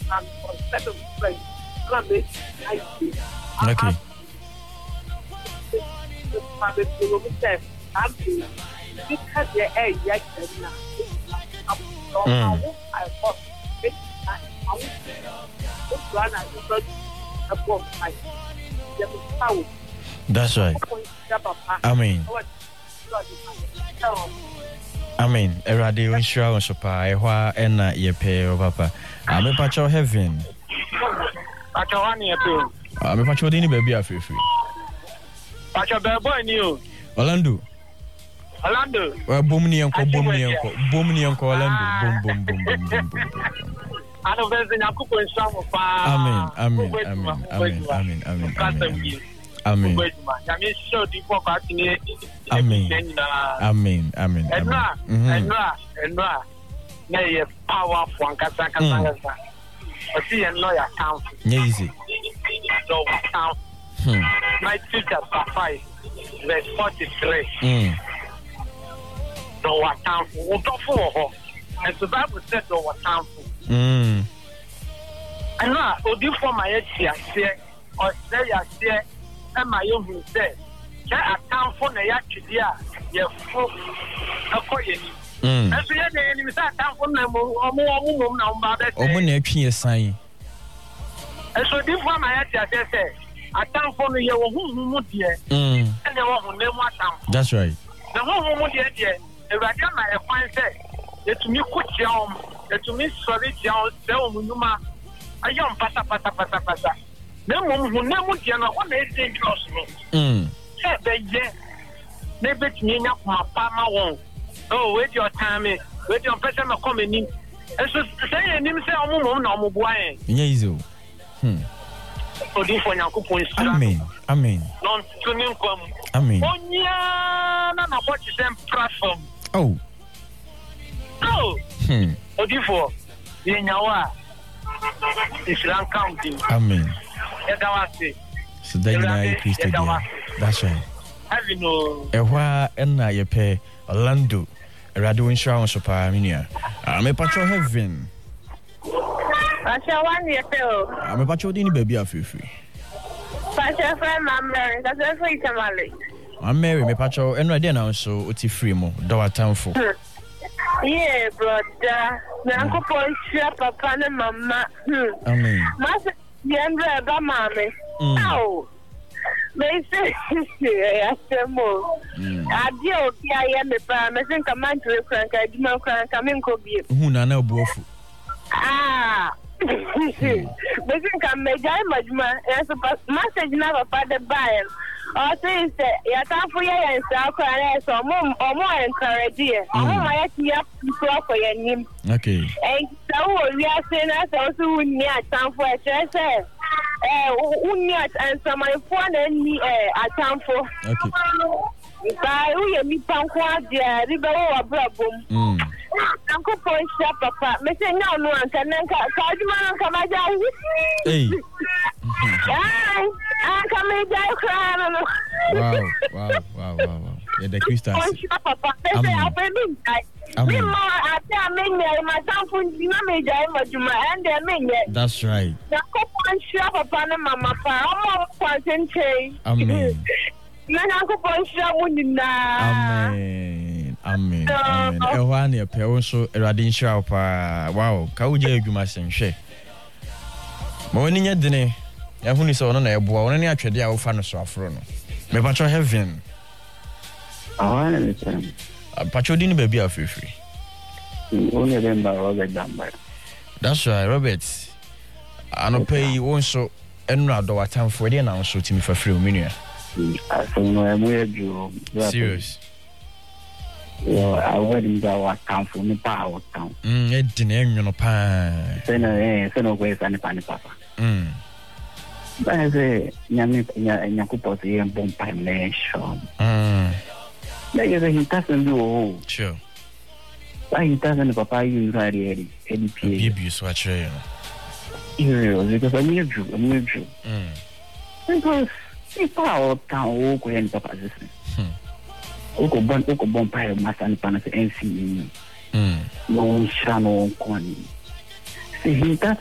Okay. That's right. Amen. Amen. Erade unshira unshopa ehwa ena yepe o papa. Me pacho heaven. Pacho wani yepe. Me pacho dini baby afefi. Pacho bebo ni o. Orlando. Bomni enko Orlando. Boom. Ano veze nyakupo nsamu pa. Amen. Amen. Yami show di po ka tini. Amen. Enra. Na ye powerful ankasa. Osi ye no ya count. Easy. So count. Matthew chapter 5 verse 43. So what count? What for? And the Bible said so what count? And now, odi for my here or say ya say and my own say can account for na actually ya for akoyeni. And so ya dey ni say account for na omo na mba be. Omo na atwi esan. And so di for my here say account for no ye wo huhu de. And they wo hu na mu account. That's right. Na huhu de Ewurade ma e kwan say etumi kutia etumi sori dia se omunuma ayom pata. Na mu na mu dia na ho na e dangerous no. Se be ye na betumi nya kuma pa ma won. Oh, wait your time. Wait your person ma come ni. Eso say enim say omumum na omuboa en. Nya izo. Odi fo Yakupon sira. Amen. Non tunin kom. Amen. Onya na watch them platform. Oh. Odifo, Yenyawa, Islam County. Amen. Edawase. So then I Christian. That's right. Have you know? Ehwa enna yepe Orlando. Erade unshira unshopa minia. Me patrol heaven. Pasha one yepe. Me patrol dini baby afefi. Pasha friend Mary, that's free tamale. Mary, me patrol enra dey na so oti free mo. Do atamfo. Yeah, brother. Nanko share papa and mama. Amen. Master, Yandra, Bamame. Oh, they say, I say more. I deal, I am a farm. I think a man to a crank. I do not crank. I'm in Kobe. Who na bofu? Ah. But think I'm a guy, Majma. As a message never father by or say, ya can't for you and South Korea, so more encourage. My up for your name. Okay. And so we are saying us also near time for a church. And some my phone and me at time for. Okay. By we me pankwa dia riba wa brabom. Uncle Point shop papa. Me say no anka ka maja. Hey. Anka me jai kra no. Wow. Yeah, the Christians. Point shop papa. Me say open guy. Me ma ata me my tamfun dina me jai majuma and me. That's right. Uncle Point shop papa na mama pa. Omo concentrate. Amen. Amen. Ehwa na pe wo so Erade nhyira pa. Wow, ka wo je adwuma senhwe. Ma woni nya dene. Ya hunu se ono na eboa. Ono ne atwede a wo fa no so afro no. Me patro heaven. Patro din baby afefi. Only remember Robert Damba. That's right, Robert. Ano pay won so enra do watamfo de na so timi fa free omenua. Serious. I wouldn't go account for me power count. It didn't know pa. Send away any papa. But I say, Yakupos and Bompire Nation. There he doesn't do. Sure. But he doesn't papa you ready. Abuse what you because I'm new Jew. Because if I can't walk and papa this. Oko Bompire must and panas NC. No channel. See, he does.